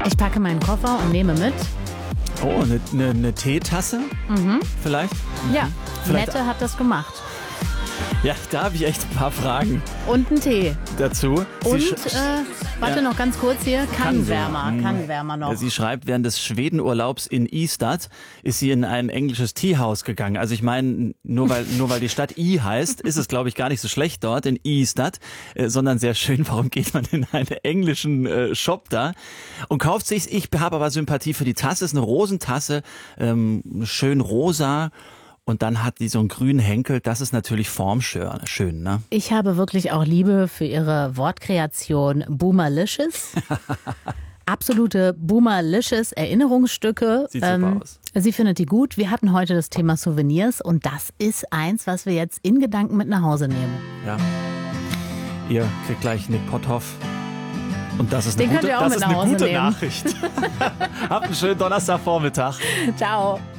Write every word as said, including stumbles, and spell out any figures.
Ich packe meinen Koffer und nehme mit. Oh, eine, eine, eine Teetasse? Mhm. Vielleicht? Mhm. Ja, Vielleicht- Nette hat das gemacht. Ja, da habe ich echt ein paar Fragen Und einen Tee. dazu. Sie Und, sch- äh, warte Ja. noch ganz kurz hier, Kannenwärmer, Kannenwärmer. Kannenwärmer noch. Ja, sie schreibt, während des Schwedenurlaubs in Ystad ist sie in ein englisches Teehaus gegangen. Also ich meine, nur weil, nur weil die Stadt I heißt, ist es, glaube ich, gar nicht so schlecht dort in Ystad, äh, sondern sehr schön. Warum geht man in einen englischen äh, Shop da und kauft sich, ich habe aber Sympathie für die Tasse, ist eine Rosentasse, ähm, schön rosa. Und dann hat die so einen grünen Henkel, das ist natürlich formschön, ne? Ich habe wirklich auch Liebe für ihre Wortkreation Boomerlicious. Absolute Boomerlicious Erinnerungsstücke. Sieht super aus. Sie findet die gut. Wir hatten heute das Thema Souvenirs und das ist eins, was wir jetzt in Gedanken mit nach Hause nehmen. Ja. Ihr kriegt gleich Nick Potthoff. Und das ist eine Den könnt gute, ihr auch das mit ist nach eine Hause gute nehmen. Nachricht. Habt einen schönen Donnerstagvormittag. Ciao.